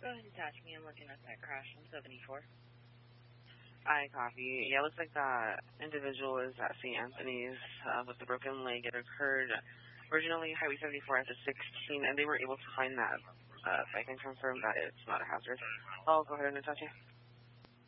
Go ahead and attach me. I'm looking at that crash on 74. I copy. Yeah, looks like that individual is at St. Anthony's with the broken leg. It occurred originally Highway 74 at the 16, and they were able to find that. So I can confirm that it's not a hazard. I'll go ahead and attach you.